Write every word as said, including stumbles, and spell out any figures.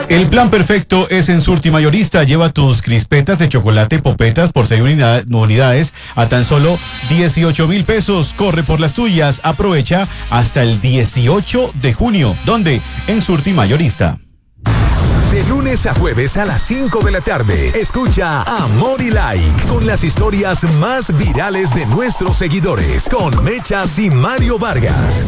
El plan perfecto es en Surti Mayorista. Lleva tus crispetas de chocolate Popetas por seis unidad- unidades a tan solo dieciocho mil pesos. Corre por las tuyas. Aprovecha hasta el dieciocho de junio. ¿Dónde? En Surti Mayorista. De lunes a jueves a las cinco de la tarde, escucha Amor y Like con las historias más virales de nuestros seguidores, con Mechas y Mario Vargas.